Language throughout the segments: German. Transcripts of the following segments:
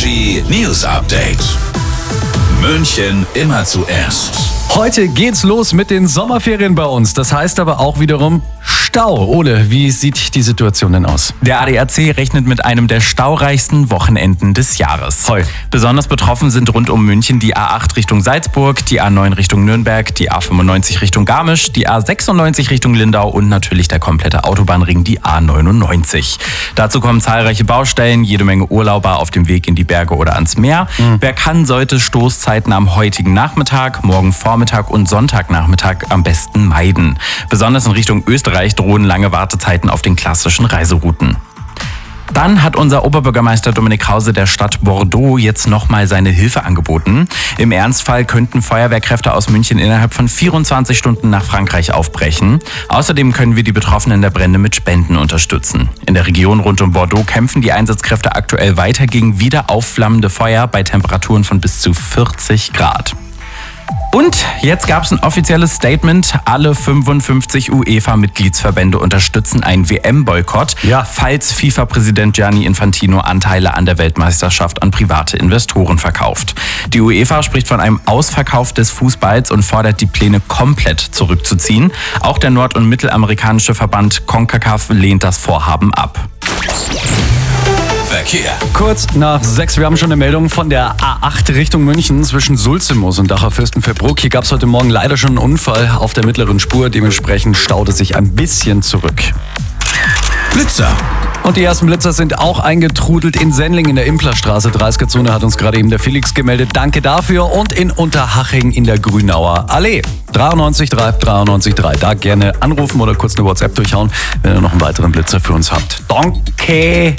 Energy News Update. München immer zuerst. Heute geht's los mit den Sommerferien bei uns. Das heißt aber auch wiederum Stau. Ole, wie sieht die Situation denn aus? Der ADAC rechnet mit einem der staureichsten Wochenenden des Jahres. Heu. Besonders betroffen sind rund um München die A8 Richtung Salzburg, die A9 Richtung Nürnberg, die A95 Richtung Garmisch, die A96 Richtung Lindau und natürlich der komplette Autobahnring, die A99. Dazu kommen zahlreiche Baustellen, jede Menge Urlauber auf dem Weg in die Berge oder ans Meer. Wer kann, sollte Stoßzeiten am heutigen Nachmittag, morgen Vormittag und Sonntagnachmittag am besten meiden. Besonders in Richtung Österreich drohen lange Wartezeiten auf den klassischen Reiserouten. Dann hat unser Oberbürgermeister Dominik Krause der Stadt Bordeaux jetzt nochmal seine Hilfe angeboten. Im Ernstfall könnten Feuerwehrkräfte aus München innerhalb von 24 Stunden nach Frankreich aufbrechen. Außerdem können wir die Betroffenen der Brände mit Spenden unterstützen. In der Region rund um Bordeaux kämpfen die Einsatzkräfte aktuell weiter gegen wieder aufflammende Feuer bei Temperaturen von bis zu 40 Grad. Und jetzt gab es ein offizielles Statement. Alle 55 UEFA-Mitgliedsverbände unterstützen einen WM-Boykott, falls FIFA-Präsident Gianni Infantino Anteile an der Weltmeisterschaft an private Investoren verkauft. Die UEFA spricht von einem Ausverkauf des Fußballs und fordert die Pläne komplett zurückzuziehen. Auch der nord- und mittelamerikanische Verband CONCACAF lehnt das Vorhaben ab. Verkehr. Kurz nach 6, wir haben schon eine Meldung von der A8 Richtung München zwischen Sulzimoos und Dachau Fürstenfeldbruck. Hier gab es heute Morgen leider schon einen Unfall auf der mittleren Spur. Dementsprechend staut es sich ein bisschen zurück. Blitzer. Und die ersten Blitzer sind auch eingetrudelt in Sendling in der Implerstraße. 30er-Zone hat uns gerade eben der Felix gemeldet. Danke dafür. Und in Unterhaching in der Grünauer Allee. 93.3. Da gerne anrufen oder kurz eine WhatsApp durchhauen, wenn ihr noch einen weiteren Blitzer für uns habt. Danke.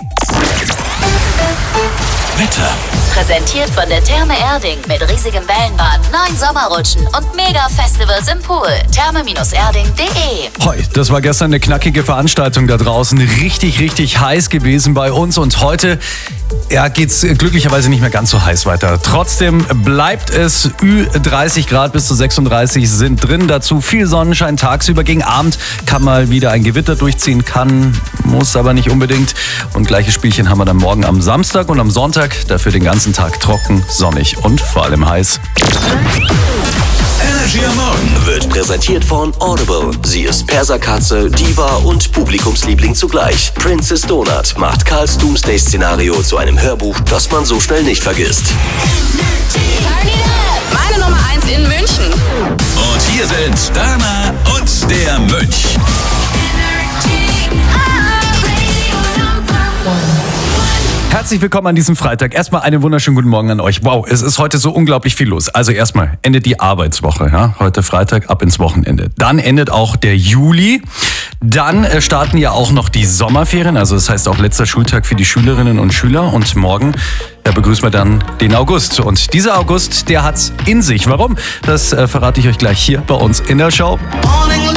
Wetter. Präsentiert von der Therme Erding mit riesigem Wellenbad, 9 Sommerrutschen und Mega-Festivals im Pool. Therme-erding.de. Hoi, das war gestern eine knackige Veranstaltung da draußen. Richtig, richtig heiß gewesen bei uns. Und heute geht's glücklicherweise nicht mehr ganz so heiß weiter. Trotzdem bleibt es 30 Grad bis zu 36 sind drin. Dazu viel Sonnenschein tagsüber. Gegen Abend kann mal wieder ein Gewitter durchziehen. Muss aber nicht unbedingt. Und gleiches Spielchen haben wir dann morgen am Samstag und am Sonntag. Dafür den ganzen Tag trocken, sonnig und vor allem heiß. Energy am Morgen Wird präsentiert von Audible. Sie ist Perserkatze, Diva und Publikumsliebling zugleich. Princess Donut macht Karls Doomsday-Szenario zu einem Hörbuch, das man so schnell nicht vergisst. Meine Nummer 1 in München. Und hier sind Dana und der Mönch. Herzlich willkommen an diesem Freitag. Erstmal einen wunderschönen guten Morgen an euch. Wow, es ist heute so unglaublich viel los. Also erstmal endet die Arbeitswoche. Ja? Heute Freitag, ab ins Wochenende. Dann endet auch der Juli. Dann starten ja auch noch die Sommerferien. Also das heißt auch letzter Schultag für die Schülerinnen und Schüler. Und morgen begrüßen wir dann den August. Und dieser August, der hat's in sich. Warum? Das verrate ich euch gleich hier bei uns in der Show.